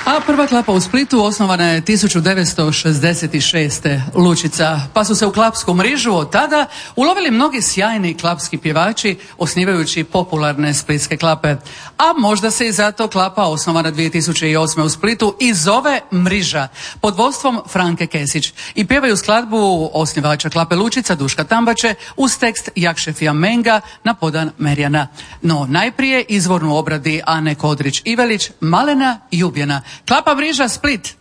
A prva klapa u Splitu osnovana je 1966. Lučica, pa su se u klapsku mrižu od tada ulovili mnogi sjajni klapski pjevači osnivajući popularne splitske klape. A možda se i zato klapa osnovana 2008. u Splitu i zove Mriža pod vodstvom Franke Kesić i pjevaju skladbu osnivača klape Lučica Duška Tambače uz tekst Jakšefija Menga na podan Merjana. No najprije izvornu obradi Ane Kodrić Ivelić Malena Jubjena. Klapa Mriža Split.